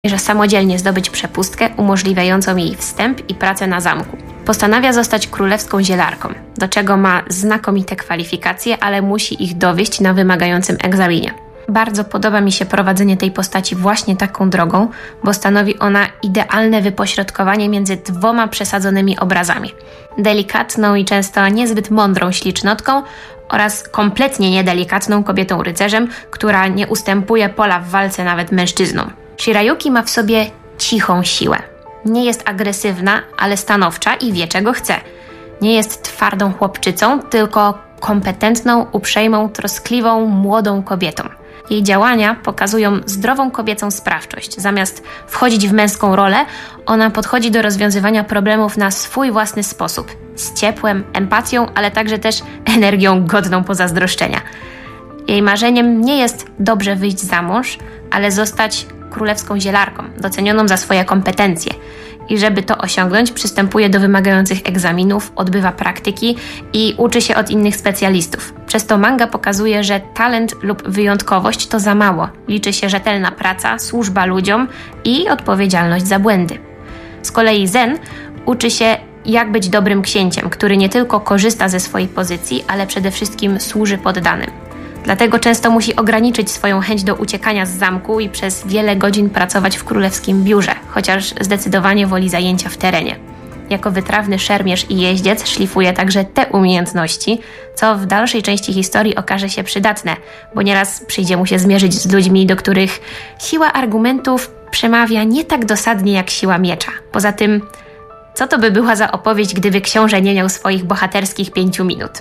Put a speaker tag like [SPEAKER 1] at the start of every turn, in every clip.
[SPEAKER 1] że samodzielnie zdobyć przepustkę umożliwiającą jej wstęp i pracę na zamku. Postanawia zostać królewską zielarką, do czego ma znakomite kwalifikacje, ale musi ich dowieść na wymagającym egzaminie. Bardzo podoba mi się prowadzenie tej postaci właśnie taką drogą, bo stanowi ona idealne wypośrodkowanie między dwoma przesadzonymi obrazami. Delikatną i często niezbyt mądrą ślicznotką oraz kompletnie niedelikatną kobietą rycerzem, która nie ustępuje pola w walce nawet mężczyznom. Shirayuki ma w sobie cichą siłę. Nie jest agresywna, ale stanowcza i wie, czego chce. Nie jest twardą chłopczycą, tylko kompetentną, uprzejmą, troskliwą, młodą kobietą. Jej działania pokazują zdrową kobiecą sprawczość. Zamiast wchodzić w męską rolę, ona podchodzi do rozwiązywania problemów na swój własny sposób. Z ciepłem, empatią, ale także też energią godną pozazdroszczenia. Jej marzeniem nie jest dobrze wyjść za mąż, ale zostać królewską zielarką, docenioną za swoje kompetencje. I żeby to osiągnąć, przystępuje do wymagających egzaminów, odbywa praktyki i uczy się od innych specjalistów. Przez to manga pokazuje, że talent lub wyjątkowość to za mało. Liczy się rzetelna praca, służba ludziom i odpowiedzialność za błędy. Z kolei Zen uczy się, jak być dobrym księciem, który nie tylko korzysta ze swojej pozycji, ale przede wszystkim służy poddanym. Dlatego często musi ograniczyć swoją chęć do uciekania z zamku i przez wiele godzin pracować w królewskim biurze, chociaż zdecydowanie woli zajęcia w terenie. Jako wytrawny szermierz i jeździec szlifuje także te umiejętności, co w dalszej części historii okaże się przydatne, bo nieraz przyjdzie mu się zmierzyć z ludźmi, do których siła argumentów przemawia nie tak dosadnie jak siła miecza. Poza tym, co to by była za opowieść, gdyby książę nie miał swoich bohaterskich 5 minut?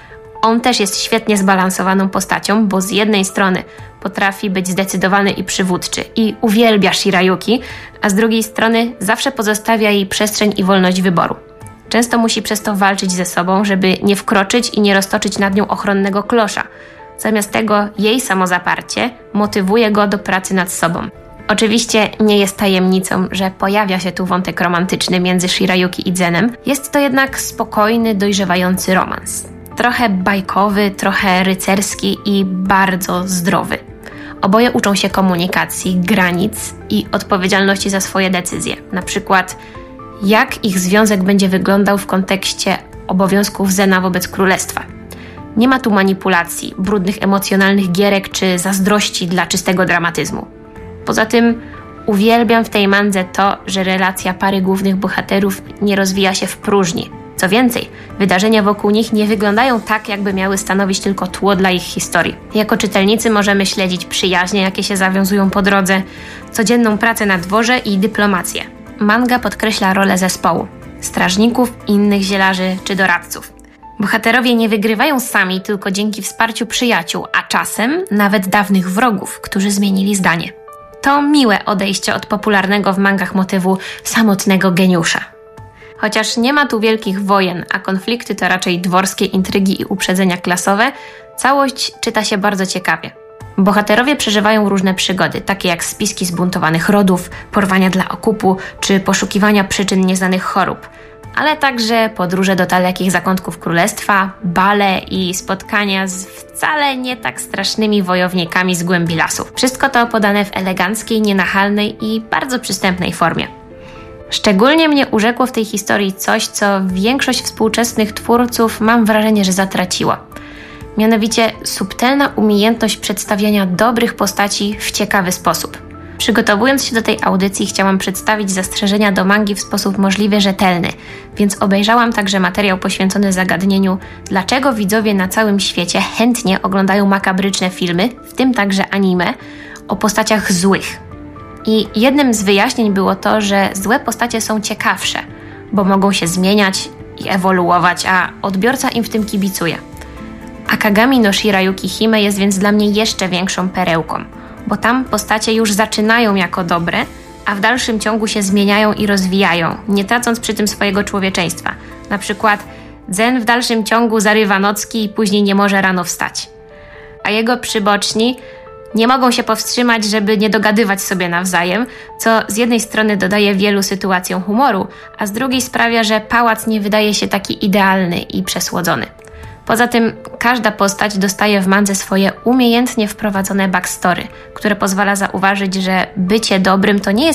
[SPEAKER 1] On też jest świetnie zbalansowaną postacią, bo z jednej strony potrafi być zdecydowany i przywódczy i uwielbia Shirayuki, a z drugiej strony zawsze pozostawia jej przestrzeń i wolność wyboru. Często musi przez to walczyć ze sobą, żeby nie wkroczyć i nie roztoczyć nad nią ochronnego klosza. Zamiast tego jej samozaparcie motywuje go do pracy nad sobą. Oczywiście nie jest tajemnicą, że pojawia się tu wątek romantyczny między Shirayuki i Zenem. Jest to jednak spokojny, dojrzewający romans. Trochę bajkowy, trochę rycerski i bardzo zdrowy. Oboje uczą się komunikacji, granic i odpowiedzialności za swoje decyzje. Na przykład, jak ich związek będzie wyglądał w kontekście obowiązków Zena wobec królestwa. Nie ma tu manipulacji, brudnych emocjonalnych gierek czy zazdrości dla czystego dramatyzmu. Poza tym uwielbiam w tej mandze to, że relacja pary głównych bohaterów nie rozwija się w próżni. Co więcej, wydarzenia wokół nich nie wyglądają tak, jakby miały stanowić tylko tło dla ich historii. Jako czytelnicy możemy śledzić przyjaźnie, jakie się zawiązują po drodze, codzienną pracę na dworze i dyplomację. Manga podkreśla rolę zespołu, strażników, innych zielarzy czy doradców. Bohaterowie nie wygrywają sami, tylko dzięki wsparciu przyjaciół, a czasem nawet dawnych wrogów, którzy zmienili zdanie. To miłe odejście od popularnego w mangach motywu samotnego geniusza. Chociaż nie ma tu wielkich wojen, a konflikty to raczej dworskie intrygi i uprzedzenia klasowe, całość czyta się bardzo ciekawie. Bohaterowie przeżywają różne przygody, takie jak spiski zbuntowanych rodów, porwania dla okupu czy poszukiwania przyczyn nieznanych chorób, ale także podróże do dalekich zakątków królestwa, bale i spotkania z wcale nie tak strasznymi wojownikami z głębi lasów. Wszystko to podane w eleganckiej, nienachalnej i bardzo przystępnej formie. Szczególnie mnie urzekło w tej historii coś, co większość współczesnych twórców mam wrażenie, że zatraciła. Mianowicie subtelna umiejętność przedstawiania dobrych postaci w ciekawy sposób. Przygotowując się do tej audycji, chciałam przedstawić zastrzeżenia do mangi w sposób możliwie rzetelny, więc obejrzałam także materiał poświęcony zagadnieniu, dlaczego widzowie na całym świecie chętnie oglądają makabryczne filmy, w tym także anime, o postaciach złych. I jednym z wyjaśnień było to, że złe postacie są ciekawsze, bo mogą się zmieniać i ewoluować, a odbiorca im w tym kibicuje. Akagami no Shirayuki Hime jest więc dla mnie jeszcze większą perełką, bo tam postacie już zaczynają jako dobre, a w dalszym ciągu się zmieniają i rozwijają, nie tracąc przy tym swojego człowieczeństwa. Na przykład Zen w dalszym ciągu zarywa nocki i później nie może rano wstać. A jego przyboczni nie mogą się powstrzymać, żeby nie dogadywać sobie nawzajem, co z jednej strony dodaje wielu sytuacjom humoru, a z drugiej sprawia, że pałac nie wydaje się taki idealny i przesłodzony. Poza tym każda postać dostaje w mandze swoje umiejętnie wprowadzone backstory, które pozwala zauważyć, że bycie dobrym to nie jest